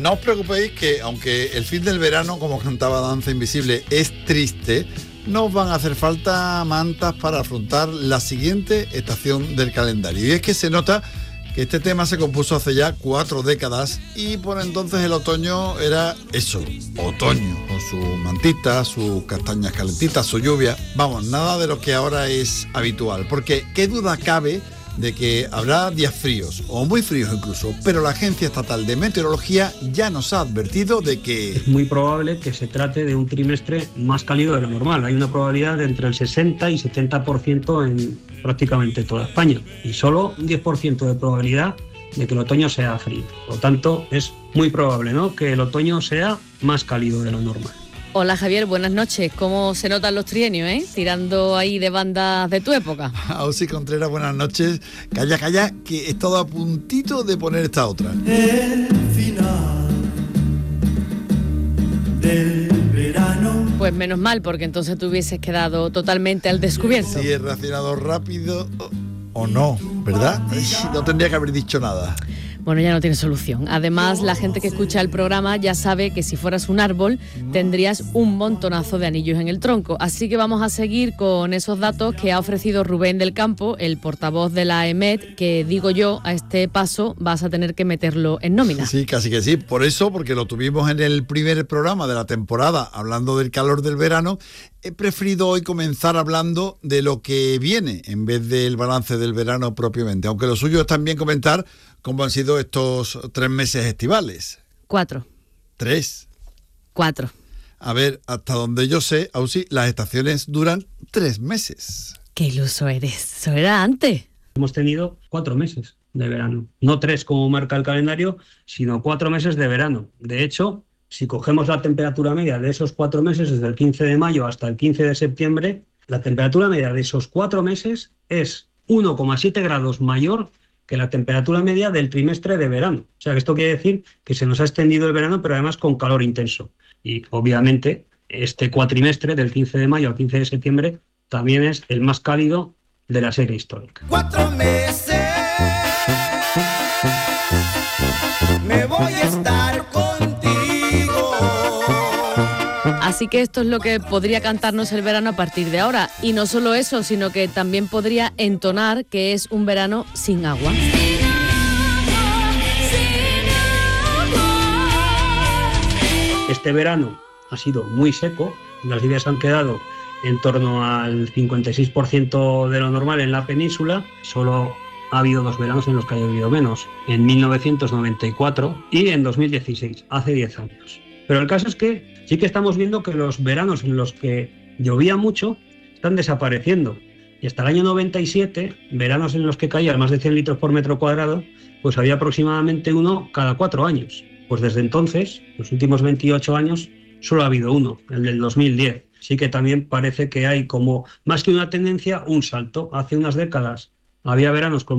no os preocupéis que aunque el fin del verano, como cantaba Danza Invisible, es triste, no os van a hacer falta mantas para afrontar la siguiente estación del calendario. Y es que se nota que este tema se compuso hace ya 4 décadas y por entonces el otoño era eso, otoño, con su mantita, sus castañas calentitas, su lluvia. Vamos, nada de lo que ahora es habitual, porque qué duda cabe de que habrá días fríos, o muy fríos incluso, pero la Agencia Estatal de Meteorología ya nos ha advertido de que es muy probable que se trate de un trimestre más cálido de lo normal. Hay una probabilidad de entre el 60 y 70% en prácticamente toda España, y solo un 10% de probabilidad de que el otoño sea frío. Por lo tanto, es muy probable, ¿no?, que el otoño sea más cálido de lo normal. Hola Javier, buenas noches. ¿Cómo se notan los trienios, tirando ahí de bandas de tu época? Ausi Contreras, buenas noches. Calla, que he estado a puntito de poner esta otra. El final del verano. Pues menos mal, porque entonces te hubieses quedado totalmente al descubierto. Si he reaccionado rápido o no, ¿verdad? No tendría que haber dicho nada. Bueno, ya no tiene solución. Además, la gente que escucha el programa ya sabe que si fueras un árbol tendrías un montonazo de anillos en el tronco. Así que vamos a seguir con esos datos que ha ofrecido Rubén del Campo, el portavoz de la EMET, que digo yo, a este paso vas a tener que meterlo en nómina. Sí, casi que sí. Por eso, porque lo tuvimos en el primer programa de la temporada, hablando del calor del verano, he preferido hoy comenzar hablando de lo que viene, en vez del balance del verano propiamente. Aunque lo suyo es también comentar cómo han sido estos 3 meses estivales. 4. 3. 4. A ver, hasta donde yo sé, Ausi, las estaciones duran 3 meses. ¡Qué iluso eres! Eso era antes. Hemos tenido 4 meses de verano. No 3 como marca el calendario, sino 4 meses de verano. De hecho, si cogemos la temperatura media de esos 4 meses, desde el 15 de mayo hasta el 15 de septiembre, la temperatura media de esos 4 meses es 1,7 grados mayor que la temperatura media del trimestre de verano. O sea, que esto quiere decir que se nos ha extendido el verano, pero además con calor intenso. Y obviamente este cuatrimestre del 15 de mayo al 15 de septiembre también es el más cálido de la serie histórica. 4 meses me voy a estar contigo. Así que esto es lo que podría cantarnos el verano a partir de ahora. Y no solo eso, sino que también podría entonar que es un verano sin agua. Este verano ha sido muy seco, las lluvias han quedado en torno al 56% de lo normal en la península. Solo ha habido 2 veranos en los que ha llovido menos, en 1994 y en 2016, hace 10 años. Pero el caso es que sí que estamos viendo que los veranos en los que llovía mucho están desapareciendo. Y hasta el año 97, veranos en los que caía más de 100 litros por metro cuadrado, pues había aproximadamente uno cada 4 años. Pues desde entonces, los últimos 28 años, solo ha habido uno, el del 2010. Sí que también parece que hay como, más que una tendencia, un salto. Hace unas décadas había veranos con